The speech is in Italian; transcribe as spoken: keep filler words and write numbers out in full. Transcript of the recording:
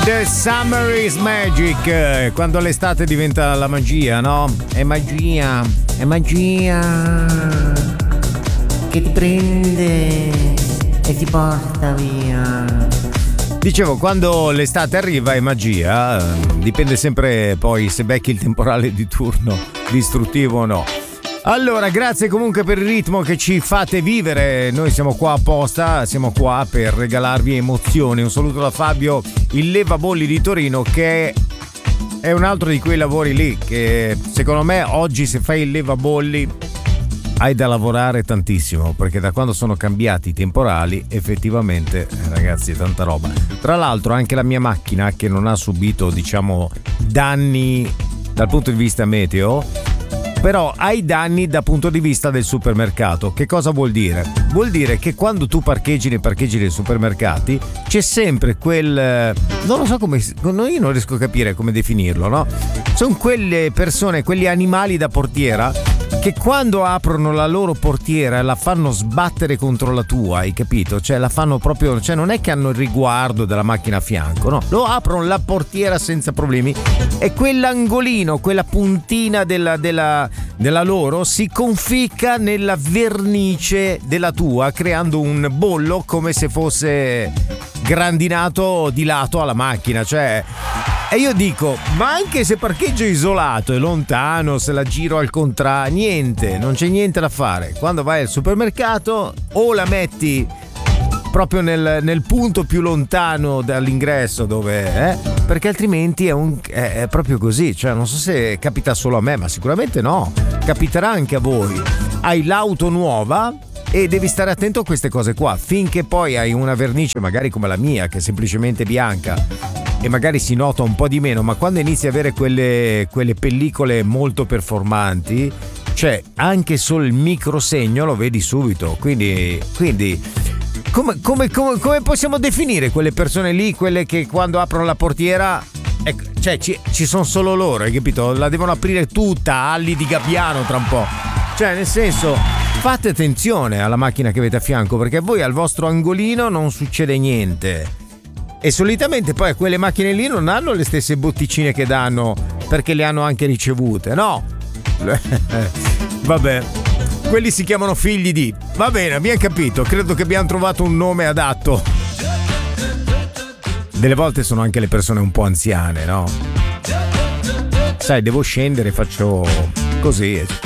The Summer is Magic, quando l'estate diventa la magia, no? È magia, è magia che ti prende e ti porta via. Dicevo, quando l'estate arriva è magia, dipende sempre poi se becchi il temporale di turno, distruttivo o no. Allora, grazie comunque per il ritmo che ci fate vivere, noi siamo qua apposta, siamo qua per regalarvi emozioni. Un saluto da Fabio, il levabolli di Torino, che è un altro di quei lavori lì che secondo me oggi se fai il levabolli hai da lavorare tantissimo, perché da quando sono cambiati i temporali effettivamente ragazzi è tanta roba. Tra l'altro anche la mia macchina, che non ha subito diciamo danni dal punto di vista meteo, però hai danni dal punto di vista del supermercato. Che cosa vuol dire? Vuol dire che quando tu parcheggi nei parcheggi dei supermercati c'è sempre quel, non lo so come, io non riesco a capire come definirlo, no? Sono quelle persone, quegli animali da portiera che quando aprono la loro portiera la fanno sbattere contro la tua, hai capito? Cioè la fanno proprio, cioè non è che hanno il riguardo della macchina a fianco, no? Lo aprono la portiera senza problemi e quell'angolino, quella puntina della, della, della loro si conficca nella vernice della tua, creando un bollo come se fosse grandinato di lato alla macchina, cioè. E io dico, ma anche se parcheggio isolato e lontano, se la giro al contrario, niente, non c'è niente da fare. Quando vai al supermercato o la metti proprio nel, nel punto più lontano dall'ingresso dove eh? Perché altrimenti è, un, è, è proprio così, cioè non so se capita solo a me, ma sicuramente no, capiterà anche a voi. Hai l'auto nuova e devi stare attento a queste cose qua, finché poi hai una vernice magari come la mia che è semplicemente bianca e magari si nota un po' di meno, ma quando inizi a avere quelle, quelle pellicole molto performanti, cioè anche solo il microsegno lo vedi subito. Quindi, quindi come, come, come, come possiamo definire quelle persone lì, quelle che quando aprono la portiera, ecco, cioè ci, ci sono solo loro, hai capito? La devono aprire tutta, ali di gabbiano tra un po'. Cioè nel senso, fate attenzione alla macchina che avete a fianco, perché a voi al vostro angolino non succede niente. E solitamente poi quelle macchine lì non hanno le stesse botticine che danno perché le hanno anche ricevute, no? Vabbè, quelli si chiamano figli di. Va bene, abbiamo capito, credo che abbiamo trovato un nome adatto. Delle volte sono anche le persone un po' anziane, no? Sai, devo scendere, faccio così.